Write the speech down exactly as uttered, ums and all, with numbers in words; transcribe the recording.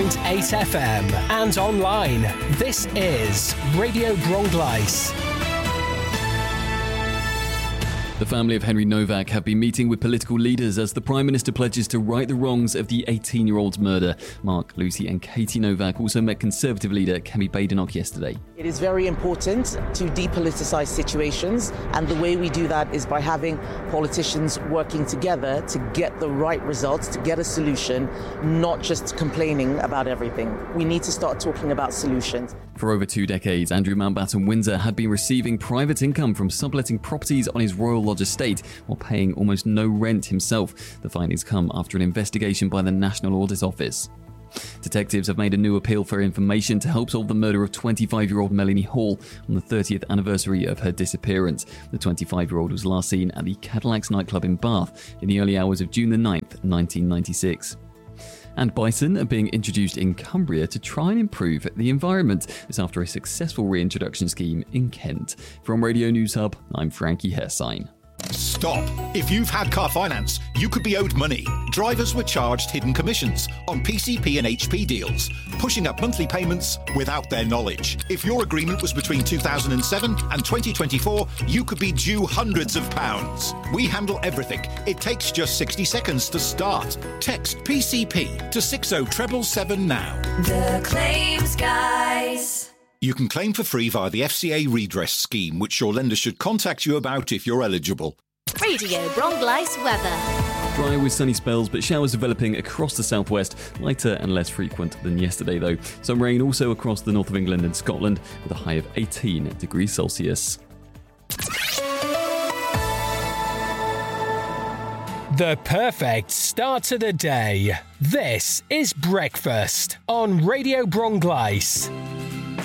point eight F M and online. This is Radio Bronglice. The family of Henry Novak have been meeting with political leaders as the Prime Minister pledges to right the wrongs of the eighteen-year-old's murder. Mark, Lucy and Katie Novak also met Conservative leader Kemi Badenoch yesterday. It is very important to depoliticise situations, and the way we do that is by having politicians working together to get the right results, to get a solution, not just complaining about everything. We need to start talking about solutions. For over two decades, Andrew Mountbatten Windsor had been receiving private income from subletting properties on his Royal Lodge estate while paying almost no rent himself. The findings come after an investigation by the National Audit Office. Detectives have made a new appeal for information to help solve the murder of twenty-five-year-old Melanie Hall on the thirtieth anniversary of her disappearance. The twenty-five-year-old was last seen at the Cadillacs nightclub in Bath in the early hours of June the ninth, nineteen ninety-six. And bison are being introduced in Cumbria to try and improve the environment. It's after a successful reintroduction scheme in Kent. From Radio News Hub, I'm Frankie Hersign. Stop. If you've had car finance, you could be owed money. Drivers were charged hidden commissions on P C P and H P deals, pushing up monthly payments without their knowledge. If your agreement was between two thousand seven and twenty twenty-four, you could be due hundreds of pounds. We handle everything. It takes just sixty seconds to start. Text P C P to six oh seven seven now. The Claims Guys. You can claim for free via the F C A redress scheme, which your lender should contact you about if you're eligible. Radio Bronglice weather. Dry with sunny spells, but showers developing across the southwest, lighter and less frequent than yesterday though. Some rain also across the north of England and Scotland, with a high of eighteen degrees Celsius. The perfect start to the day. This is Breakfast on Radio Bronglice.